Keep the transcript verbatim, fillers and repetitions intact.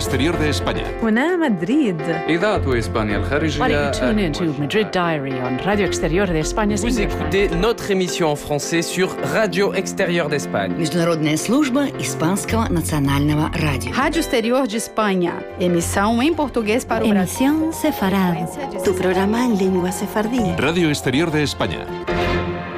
Exterior de España. هنا مدريد. إذاعة إسبانيا الخارجية. Why don't you tune in to Madrid Diary on Radio Exterior de España? Vous écoutez notre émission en français sur Radio Exterior d'Espagne. Международная служба Испанского национального радио. Rádio Exterior de Espanha. Emissão em português para o Brasil. Emisión sefarad. Tu programa en lengua sefardí. Radio Exterior de España.